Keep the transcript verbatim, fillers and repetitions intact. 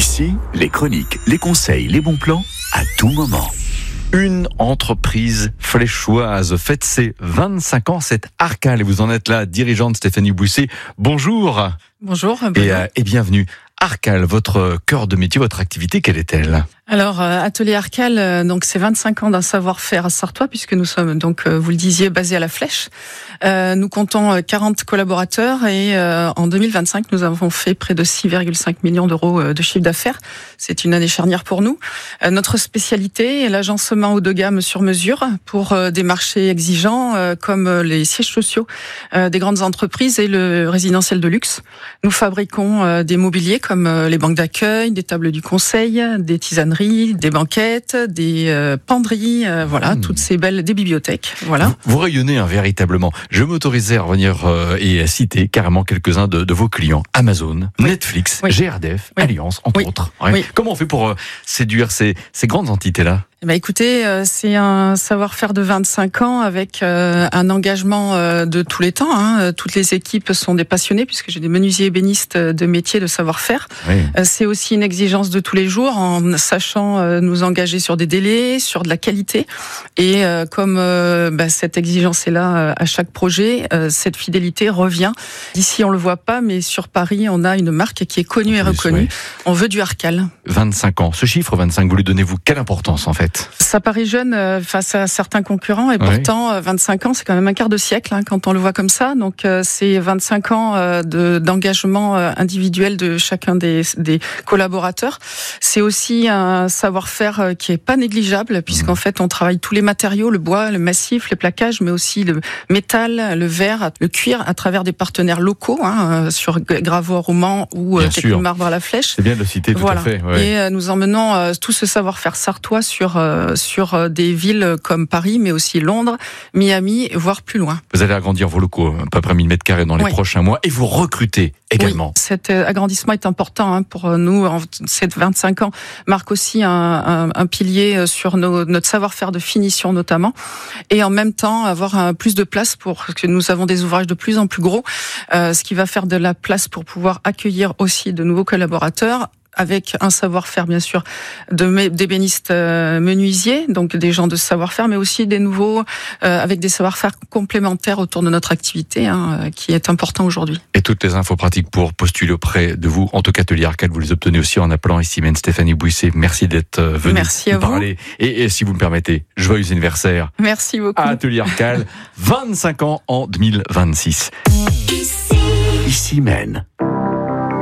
Ici, les chroniques, les conseils, les bons plans, à tout moment. Une entreprise fléchoise fête ses vingt-cinq ans, c'est Arcal. Et vous en êtes la dirigeante Stéphanie Bouisset. Bonjour. Bonjour. Et, euh, et bienvenue. Arcal, votre cœur de métier, votre activité, quelle est-elle ? Alors, euh, Atelier Arcal, euh, donc c'est vingt-cinq ans d'un savoir-faire à Sartois, puisque nous sommes, donc euh, vous le disiez, basés à la Flèche. Euh, nous comptons quarante collaborateurs et euh, en deux mille vingt-cinq, nous avons fait près de six virgule cinq millions d'euros de chiffre d'affaires. C'est une année charnière pour nous. Euh, notre spécialité est l'agencement haut de gamme sur mesure pour euh, des marchés exigeants euh, comme les sièges sociaux euh, des grandes entreprises et le résidentiel de luxe. Nous fabriquons euh, des mobiliers comme euh, les banques d'accueil, des tables du conseil, des tisaneries, des banquettes, des euh, penderies, euh, voilà, mmh. toutes ces belles, des bibliothèques, voilà. Vous, vous rayonnez hein, véritablement. Je m'autorisais à revenir euh, et à citer carrément quelques-uns de, de vos clients. Amazon, oui. Netflix, oui. G R D F, oui. Allianz, entre oui. autres. Ouais. Oui. Comment on fait pour euh, séduire ces, ces grandes entités-là ? Eh ben écoutez, euh, c'est un savoir-faire de vingt-cinq ans avec euh, un engagement euh, de tous les temps. Hein. Toutes les équipes sont des passionnés puisque j'ai des menuisiers ébénistes de métier, de savoir-faire. Oui. Euh, c'est aussi une exigence de tous les jours en sachant euh, nous engager sur des délais, sur de la qualité. Et euh, comme euh, bah, cette exigence est là euh, à chaque projet, euh, cette fidélité revient. Ici, on le voit pas, mais sur Paris, on a une marque qui est connue et reconnue. Oui. On veut du Arcal. vingt-cinq ans. Ce chiffre vingt-cinq, vous lui donnez-vous quelle importance en fait ? Ça paraît jeune euh, face à certains concurrents et pourtant oui. euh, vingt-cinq ans c'est quand même un quart de siècle hein, quand on le voit comme ça. Donc euh, c'est vingt-cinq ans euh, de, d'engagement euh, individuel de chacun des, des collaborateurs. C'est aussi un savoir-faire euh, qui est pas négligeable puisqu'en mmh. fait on travaille tous les matériaux, le bois, le massif, les plaquages, mais aussi le métal, le verre, le cuir à travers des partenaires locaux hein, euh, sur Gravois au Mans ou euh, Technomarbre à la Flèche. C'est bien de le citer, tout voilà. à fait. Ouais. Et euh, nous emmenons euh, tout ce savoir-faire sartois sur euh, sur des villes comme Paris, mais aussi Londres, Miami, voire plus loin. Vous allez agrandir vos locaux, à peu près mille mètres carrés dans les oui. prochains mois, et vous recrutez également. Oui, cet agrandissement est important hein, pour nous. Ces vingt-cinq ans marque aussi un, un, un pilier sur nos, notre savoir-faire de finition notamment, et en même temps avoir un, plus de place pour que nous avons des ouvrages de plus en plus gros, euh, ce qui va faire de la place pour pouvoir accueillir aussi de nouveaux collaborateurs, avec un savoir-faire bien sûr de d'ébénistes euh, menuisiers, donc des gens de savoir-faire, mais aussi des nouveaux euh, avec des savoir-faire complémentaires autour de notre activité, hein, qui est important aujourd'hui. Et toutes les infos pratiques pour postuler auprès de vous, en tout cas Atelier Arcal, vous les obtenez aussi en appelant ici même Stéphanie Bouisset. Merci d'être venue Merci à nous parler. Et, et si vous me permettez, joyeux anniversaire. Merci beaucoup. À Atelier Arcal, vingt-cinq ans en deux mille vingt-six. Ici, ici même.